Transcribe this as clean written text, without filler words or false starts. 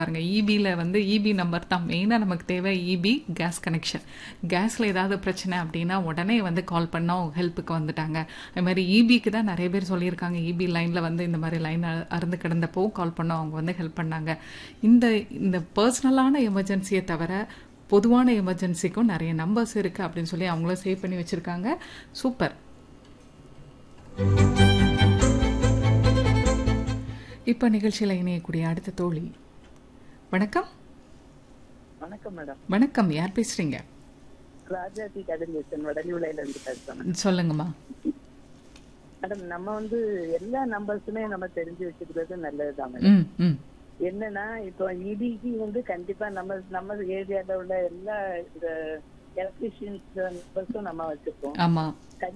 பாருங்க இபில வந்து EB number தான் மெயினா நமக்கு தேவை. EB gas connection. கேஸ்ல ஏதாவது பிரச்சனை அப்படின்னா உடனே வந்து கால் பண்ணா அவங்க ஹெல்ப்புக்கு வந்துட்டாங்க. அது மாதிரி இபிக்கு தான் நிறைய பேர் சொல்லியிருக்காங்க. இபி லைன்ல வந்து இந்த மாதிரி லைன் அறுந்து கிடந்தப்போ கால் பண்ணோம், அவங்க வந்து ஹெல்ப் பண்ணாங்க. இந்த இந்த பர்சனலான எமர்ஜென்சியை தவிர பொதுவான எமர்ஜென்சிக்கும் நிறைய நம்பர்ஸ் இருக்கு அப்படின்னு சொல்லி அவங்களும் சேவ் பண்ணி வச்சிருக்காங்க. சூப்பர். இப்ப நிகழ்ச்சியில இணையக்கூடிய அடுத்த தோழி. வணக்கம். வணக்கம் மேடம். வணக்கம், யார் பேசுறீங்க? ராஜாஜி கதிர்வேசன் வடலிவிளையில இருந்து பேசுறேன். சொல்லுங்கம்மா. மேடம், நம்ம வந்து எல்லா நம்பர்ஸுமே நம்ம தெரிஞ்சு வச்சுக்கிறது நல்லதுதான் மேடம். என்னன்னா இப்போ இடிக்கு வந்து கண்டிப்பா நம்ம ஏரியால உள்ள எல்லா இந்த எலக்ட்ரிஷியன்ஸ் நம்பர்ஸும் நம்ம வச்சிருக்கோம். ஆமா.